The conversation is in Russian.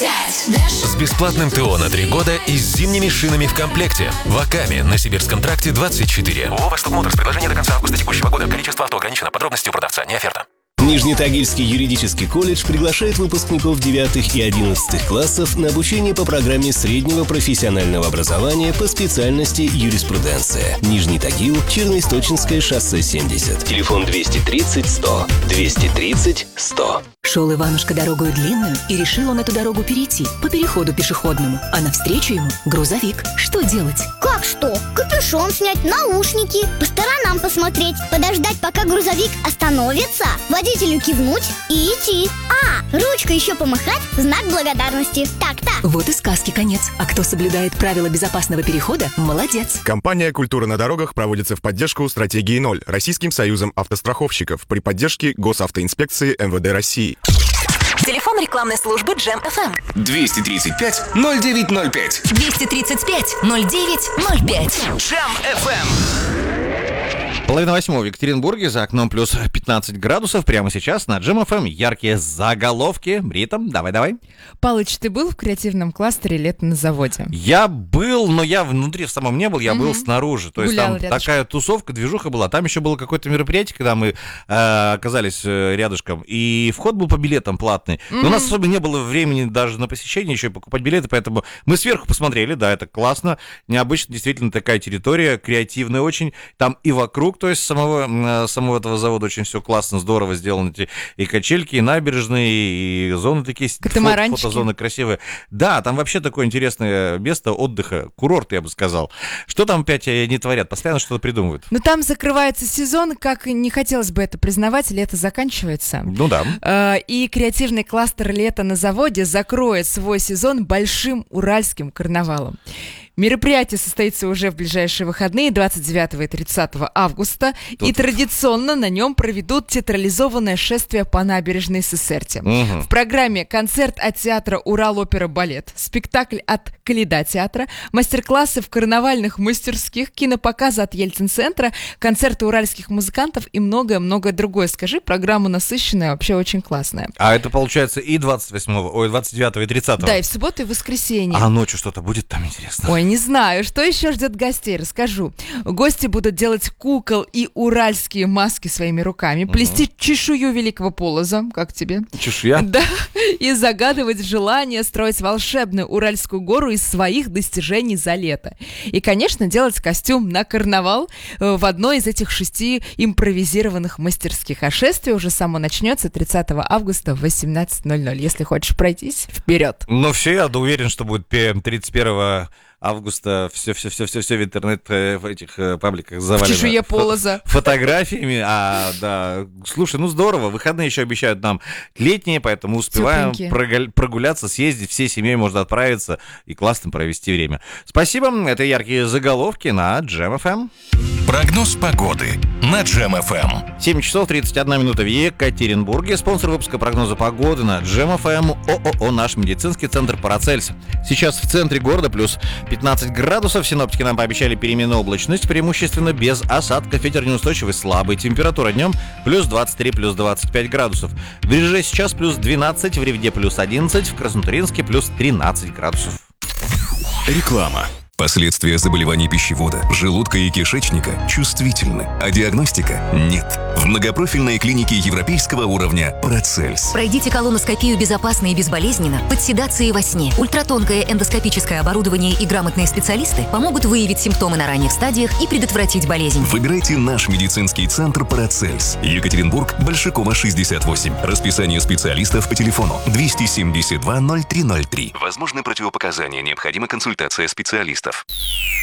С бесплатным ТО на 3 года и с зимними шинами в комплекте. В Акаме на Сибирском тракте 24. ООО «Восток Моторс». Предложение до конца августа текущего года. Количество авто ограничено. Подробности у продавца. Не оферта. Нижнетагильский юридический колледж приглашает выпускников 9 и 11 классов на обучение по программе среднего профессионального образования по специальности юриспруденция. Нижний Тагил, Черноисточинское шоссе 70. Телефон 230 100. 230 100. Шел Иванушка дорогою длинную, и решил он эту дорогу перейти по переходу пешеходному. А навстречу ему грузовик. Что делать? Как что? Капюшон снять, наушники, по сторонам посмотреть, подождать, пока грузовик остановится, водителю кивнуть и идти. Ручкой еще помахать в знак благодарности. Так-то. Вот и сказки конец. А кто соблюдает правила безопасного перехода, молодец. Компания «Культура на дорогах» проводится в поддержку стратегии 0 Российским союзом автостраховщиков при поддержке Госавтоинспекции МВД России. Телефон рекламной службы Джем FM. 235-0905. 235-0905. Джем FM. 7:30 в Екатеринбурге, за окном плюс 15 градусов. Прямо сейчас на Джем FM яркие заголовки. Ритм, давай. Палыч, ты был в креативном кластере «Лето на заводе»? Я был, но я внутри в самом не был, я был снаружи. То есть Гулял там рядышком. такая тусовка, движуха была. Там еще было какое-то мероприятие, когда мы оказались рядышком. И вход был по билетам платный. Но у нас особо не было времени даже на посещение, еще и покупать билеты. Поэтому мы сверху посмотрели, да, это классно. Необычно, действительно, такая территория, креативная очень. Там и вокруг, то есть самого этого завода очень все классно, здорово сделано. И качельки, и набережные, и зоны такие, фотозоны красивые. Да, там вообще такое интересное место отдыха, курорт, я бы сказал. Что там опять не творят? Постоянно что-то придумывают. Ну, там закрывается сезон, как не хотелось бы это признавать, лето заканчивается. Ну да. И креативный кластер «Лето на заводе» закроет свой сезон большим уральским карнавалом. Мероприятие состоится уже в ближайшие выходные, 29 и 30 августа, и традиционно на нем проведут театрализованное шествие по набережной Сесерти. В программе концерт от театра «Урал-опера-балет», спектакль от Каледа театра, мастер-классы в карнавальных мастерских, кинопоказы от Ельцин-центра, концерты уральских музыкантов и многое-многое другое. Скажи, программа насыщенная, вообще очень классная. А это получается и 29 и 30. Да, и в субботу, и в воскресенье. А ночью что-то будет там интересно? Ой, не знаю, что еще ждет гостей, расскажу. Гости будут делать кукол и уральские маски своими руками, плести чешую великого полоза, как тебе? Чешуя? Да, и загадывать желание строить волшебную Уральскую гору из своих достижений за лето. И, конечно, делать костюм на карнавал в одной из этих 6 импровизированных мастерских. А шествие уже само начнется 30 августа в 18:00. Если хочешь пройтись, вперед. Ну все, я уверен, что будет 31 августа все в интернет в этих пабликах завалено. Чешуя полоза. Фотографиями. Да. Слушай, ну здорово. Выходные еще обещают нам летние, поэтому успеваем прогуляться, съездить. Всей семьей можно отправиться и классно провести время. Спасибо. Это яркие заголовки на Джем FM. Прогноз погоды на Джем FM. 7 часов 31 минута в Екатеринбурге. Спонсор выпуска прогноза погоды на Джем FM ООО «Наш медицинский центр Парацельс». Сейчас в центре города плюс 15 градусов. Синоптики нам пообещали переменную облачность, преимущественно без осадков. Ветер неустойчивый, слабый. Температура днем плюс 23, плюс 25 градусов. В Риже сейчас плюс 12, в Ревде плюс 11, в Краснотуринске плюс 13 градусов. Реклама. Последствия заболеваний пищевода, желудка и кишечника чувствительны, а диагностика нет. В многопрофильной клинике европейского уровня «Парацельс». Пройдите колоноскопию безопасно и безболезненно под седацией во сне. Ультратонкое эндоскопическое оборудование и грамотные специалисты помогут выявить симптомы на ранних стадиях и предотвратить болезнь. Выбирайте наш медицинский центр «Парацельс». Екатеринбург, Большакова, 68. Расписание специалистов по телефону 272 0303. Возможны противопоказания, необходима консультация специалистов.